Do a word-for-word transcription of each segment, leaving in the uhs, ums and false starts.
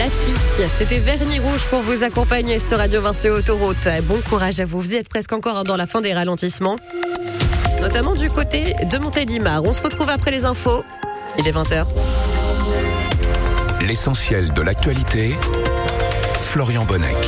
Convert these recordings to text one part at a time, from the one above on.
Rafik. C'était Vernis Rouge pour vous accompagner sur Radio Vinci Autoroute. Bon courage à vous, vous y êtes presque encore dans la fin des ralentissements, notamment du côté de Montélimar. On se retrouve après les infos, il est vingt heures. L'essentiel de l'actualité, Florian Bonnec.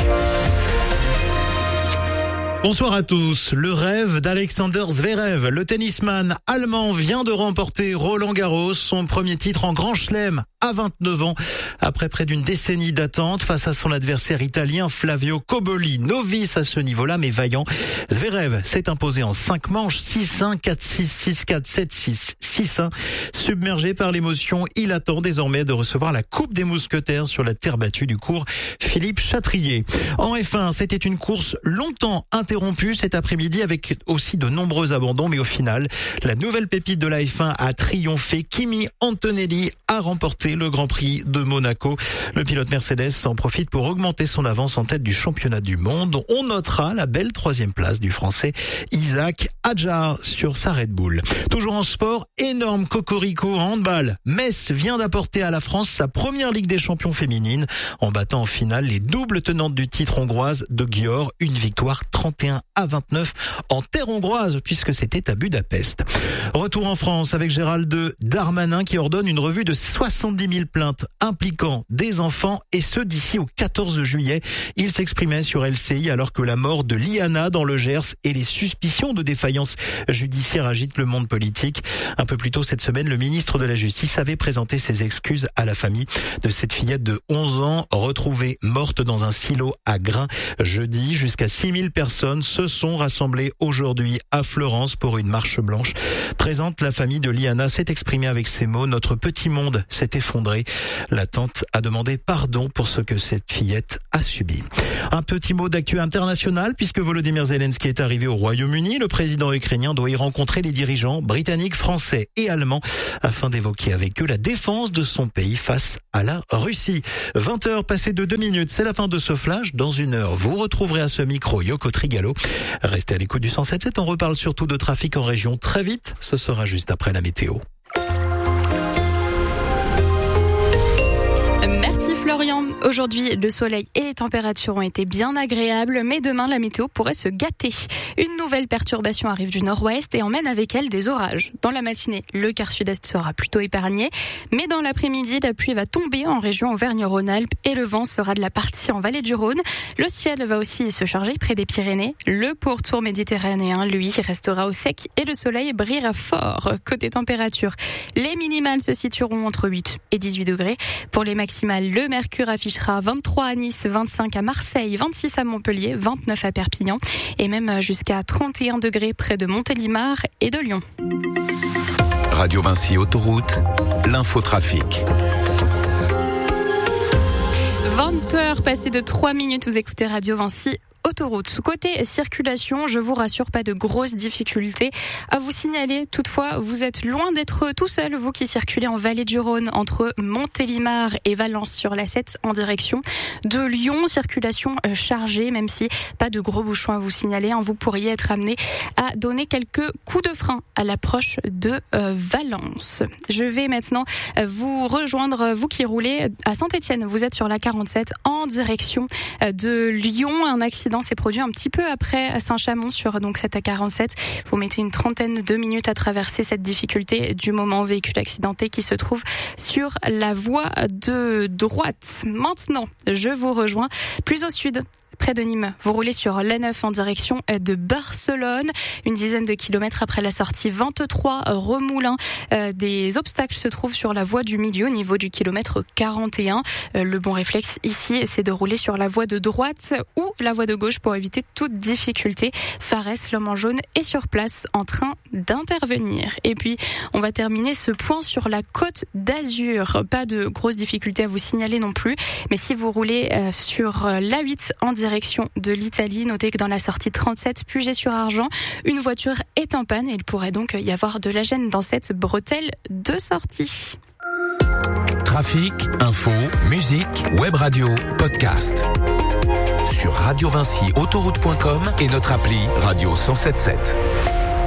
Bonsoir à tous. Le rêve d'Alexander Zverev, le tennisman allemand, vient de remporter Roland Garros, son premier titre en Grand Chelem à vingt-neuf ans, après près d'une décennie d'attente face à son adversaire italien Flavio Cobolli, novice à ce niveau-là mais vaillant. Zverev s'est imposé en cinq manches, six un, quatre six, six quatre, sept six, six un. Submergé par l'émotion, il attend désormais de recevoir la Coupe des Mousquetaires sur la terre battue du cours Philippe Chatrier. En F un, c'était une course longtemps interrompue cet après-midi avec aussi de nombreux abandons, mais au final, la nouvelle pépite de la F un a triomphé. Kimi Antonelli a remporté le Grand Prix de Monaco. Le pilote Mercedes en profite pour augmenter son avance en tête du championnat du monde. On notera la belle troisième place du Français Isaac Hadjar sur sa Red Bull. Toujours en sport, énorme cocorico en handball. Metz vient d'apporter à la France sa première Ligue des Champions féminine en battant en finale les doubles tenantes du titre hongroises de Győr. Une victoire trente et un à vingt-neuf en terre hongroise puisque c'était à Budapest. Retour en France avec Gérald Darmanin qui ordonne une revue de soixante-dix mille plaintes impliquant des enfants et ce d'ici au quatorze juillet. Il s'exprimait sur L C I alors que la mort de Liana dans le Gers et les suspicions de défaillance judiciaire agitent le monde politique. Un peu plus tôt cette semaine, le ministre de la Justice avait présenté ses excuses à la famille de cette fillette de onze ans retrouvée morte dans un silo à Grains jeudi. Jusqu'à six mille personnes se sont rassemblées aujourd'hui à Florence pour une marche blanche. Présente, la famille de Liana s'est exprimée avec ces mots: notre petit monde s'est effondré. La tante a demandé pardon pour ce que cette fillette a subi. Un petit mot d'actu international puisque Volodymyr Zelensky est arrivé au Royaume-Uni. Le président ukrainien doit y rencontrer les dirigeants britanniques, français et allemands afin d'évoquer avec eux la défense de son pays face à la Russie. vingt heures passées de deux minutes, c'est la fin de ce flash. Dans une heure, vous retrouverez à ce micro Yoko Trigalo. Restez à l'écoute du cent sept sept, on reparle surtout de trafic en région très vite. Ce sera juste après la météo. Merci Florian. Aujourd'hui, le soleil et les températures ont été bien agréables, mais demain, la météo pourrait se gâter. Une nouvelle perturbation arrive du nord-ouest et emmène avec elle des orages. Dans la matinée, le quart sud-est sera plutôt épargné, mais dans l'après-midi, la pluie va tomber en région Auvergne-Rhône-Alpes et le vent sera de la partie en vallée du Rhône. Le ciel va aussi se charger près des Pyrénées. Le pourtour méditerranéen, lui, restera au sec et le soleil brillera fort. Côté température, les minimales se situeront entre huit et dix-huit degrés. Pour les maximales, le mercure affichera vingt-trois à Nice, vingt-cinq à Marseille, vingt-six à Montpellier, vingt-neuf à Perpignan et même jusqu'à trente et un degrés près de Montélimar et de Lyon. Radio Vinci Autoroute, l'infotrafic. vingt heures passées de trois minutes, vous écoutez Radio Vinci Autoroute. Côté circulation, je vous rassure, pas de grosses difficultés à vous signaler. Toutefois, vous êtes loin d'être tout seul, vous qui circulez en vallée du Rhône entre Montélimar et Valence sur l'A sept en direction de Lyon. Circulation chargée, même si pas de gros bouchons à vous signaler. Vous pourriez être amené à donner quelques coups de frein à l'approche de euh, Valence. Je vais maintenant vous rejoindre, vous qui roulez à Saint-Étienne. Vous êtes sur la quarante-sept en direction de Lyon. Un accident s'est produit un petit peu après Saint-Chamond sur donc cette A quarante-sept. Vous mettez une trentaine de minutes à traverser cette difficulté du moment véhicule accidenté qui se trouve sur la voie de droite. Maintenant, je vous rejoins plus au sud. Près de Nîmes, vous roulez sur l'A neuf en direction de Barcelone. Une dizaine de kilomètres après la sortie vingt-trois Remoulins. Euh, des obstacles se trouvent sur la voie du milieu au niveau du kilomètre quarante et un. Euh, le bon réflexe ici, c'est de rouler sur la voie de droite ou la voie de gauche pour éviter toute difficulté. Farès, l'homme en jaune, est sur place en train d'intervenir. Et puis, on va terminer ce point sur la Côte d'Azur. Pas de grosses difficultés à vous signaler non plus. Mais si vous roulez euh, sur l'A huit en direction direction de l'Italie. Notez que dans la sortie trente-sept Puget-sur-Argent, une voiture est en panne et il pourrait donc y avoir de la gêne dans cette bretelle de sortie. Trafic, info, musique, web radio, podcast. Sur radio vinci autoroute point com et notre appli Radio cent sept sept.